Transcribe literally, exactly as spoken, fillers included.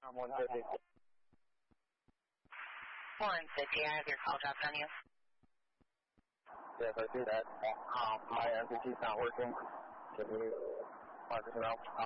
Um, one fifty. one fifty, I have your call dropped on you. Yes, I see that. Um, my M P T's not working. Can you mark this out?